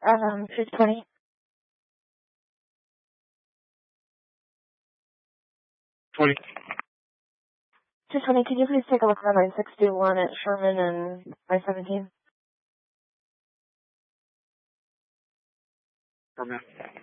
620. 20. 220, could you please take a look at 9621 at Sherman and I-17? Sherman.